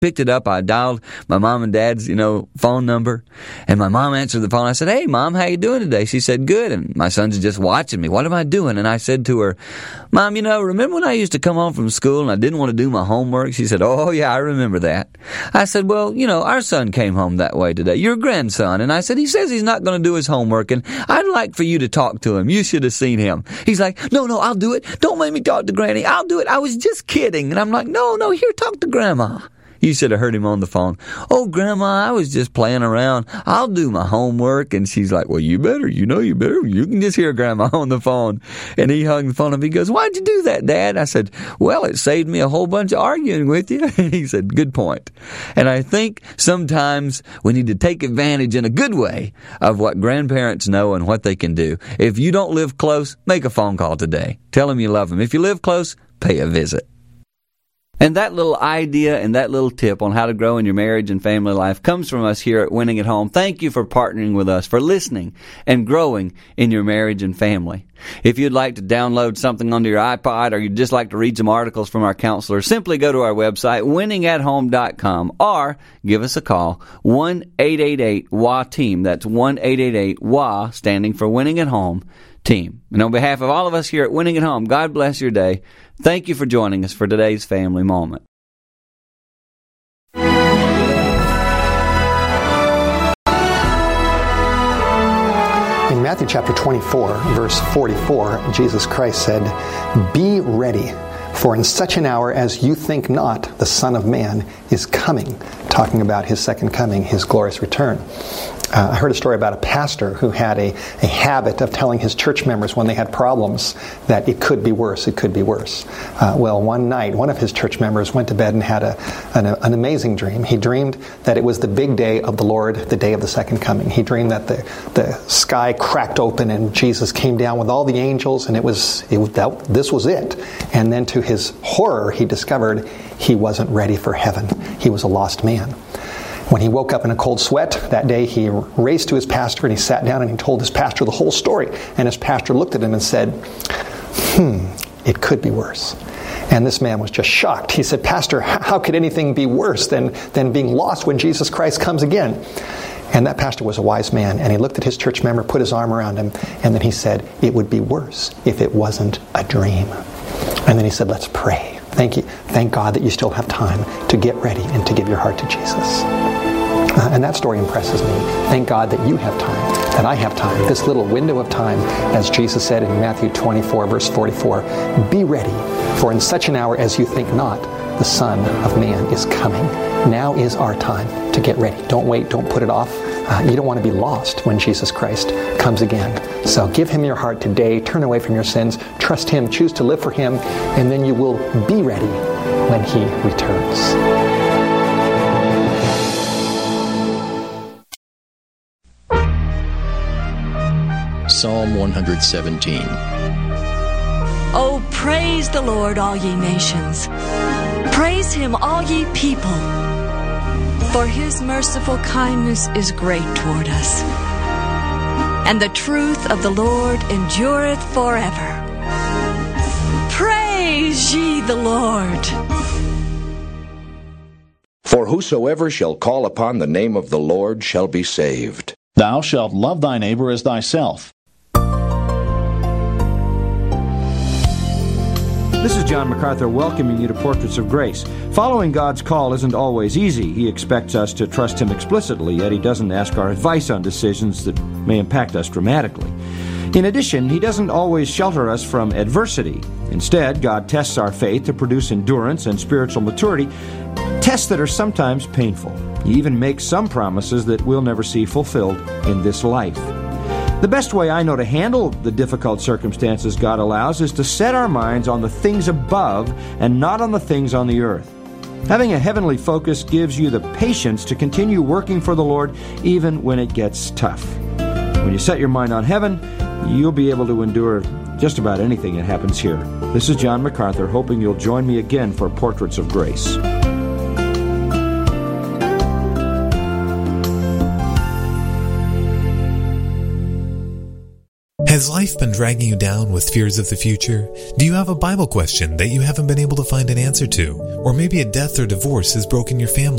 picked it up. I dialed my mom and dad's, phone number. And my mom answered the phone. I said, "Hey, Mom, how you doing today?" She said, "Good." And my son's just watching me. "What am I doing?" And I said to her, "Mom, remember when I used to come home from school and I didn't want to do my homework?" She said, "Oh, yeah, I remember that." I said, "Well, our son came home that way today, your grandson." And I said, "He says he's not going to do his homework, and I'd like for you to talk to him. You should have seen him." He's like, No, I'll do it. Don't make me talk to Granny. I'll do it. I was just kidding." And I'm like, No, here, talk to Grandma. You should have heard him on the phone. "Oh, Grandma, I was just playing around. I'll do my homework." And she's like, "Well, you better. You better. You can just hear Grandma on the phone." And he hung the phone up. He goes, "Why'd you do that, Dad?" I said, "Well, it saved me a whole bunch of arguing with you." And he said, "Good point." And I think sometimes we need to take advantage in a good way of what grandparents know and what they can do. If you don't live close, make a phone call today. Tell them you love them. If you live close, pay a visit. And that little idea and that little tip on how to grow in your marriage and family life comes from us here at Winning at Home. Thank you for partnering with us, for listening and growing in your marriage and family. If you'd like to download something onto your iPod, or you'd just like to read some articles from our counselors, simply go to our website, winningathome.com, or give us a call, 1-888-WA-TEAM. That's 1-888-WA, standing for Winning at Home Team. And on behalf of all of us here at Winning at Home, God bless your day. Thank you for joining us for today's Family Moment. In Matthew chapter 24, verse 44, Jesus Christ said, "Be ready, for in such an hour as you think not, the Son of Man is coming," talking about his second coming, his glorious return. I heard a story about a pastor who had a habit of telling his church members when they had problems that it could be worse, it could be worse. Well, one night, one of his church members went to bed and had an amazing dream. He dreamed that it was the big day of the Lord, the day of the second coming. He dreamed that the sky cracked open and Jesus came down with all the angels, and this was it. And then to his horror, he discovered he wasn't ready for heaven. He was a lost man. When he woke up in a cold sweat that day, he raced to his pastor and he sat down and he told his pastor the whole story. And his pastor looked at him and said, "It could be worse." And this man was just shocked. He said, "Pastor, how could anything be worse than being lost when Jesus Christ comes again?" And that pastor was a wise man, and he looked at his church member, put his arm around him, and then he said, "It would be worse if it wasn't a dream." And then he said, "Let's pray. Thank you. Thank God that you still have time to get ready and to give your heart to Jesus." And that story impresses me. Thank God that you have time, that I have time, this little window of time, as Jesus said in Matthew 24, verse 44, "Be ready, for in such an hour as you think not, the Son of Man is coming." Now is our time to get ready. Don't wait. Don't put it off. You don't want to be lost when Jesus Christ comes again. So give Him your heart today. Turn away from your sins. Trust Him. Choose to live for Him. And then you will be ready when He returns. Psalm 117. Oh, praise the Lord, all ye nations. Praise Him, all ye people. For His merciful kindness is great toward us. And the truth of the Lord endureth forever. Praise ye the Lord. For whosoever shall call upon the name of the Lord shall be saved. Thou shalt love thy neighbor as thyself. This is John MacArthur welcoming you to Portraits of Grace. Following God's call isn't always easy. He expects us to trust Him explicitly, yet He doesn't ask our advice on decisions that may impact us dramatically. In addition, He doesn't always shelter us from adversity. Instead, God tests our faith to produce endurance and spiritual maturity, tests that are sometimes painful. He even makes some promises that we'll never see fulfilled in this life. The best way I know to handle the difficult circumstances God allows is to set our minds on the things above and not on the things on the earth. Having a heavenly focus gives you the patience to continue working for the Lord even when it gets tough. When you set your mind on heaven, you'll be able to endure just about anything that happens here. This is John MacArthur, hoping you'll join me again for Portraits of Grace. Has life been dragging you down with fears of the future? Do you have a Bible question that you haven't been able to find an answer to? Or maybe a death or divorce has broken your family?